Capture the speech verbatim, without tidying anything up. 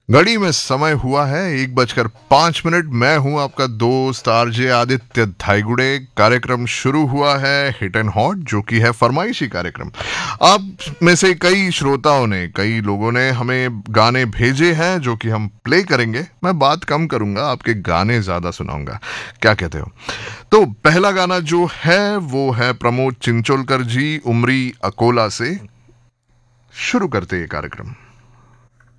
घड़ी में समय हुआ है एक बजकर पांच मिनट। मैं हूं आपका दोस्त आरजे आदित्य धाईगुड़े। कार्यक्रम शुरू हुआ है हिट एंड हॉट, जो कि है फरमाइशी कार्यक्रम। आप में से कई श्रोताओं ने, कई लोगों ने हमें गाने भेजे हैं जो कि हम प्ले करेंगे। मैं बात कम करूंगा, आपके गाने ज्यादा सुनाऊंगा। क्या कहते हो? तो पहला गाना जो है वो है प्रमोद चिंचोलकर जी, उमरी अकोला से। शुरू करते ये कार्यक्रम।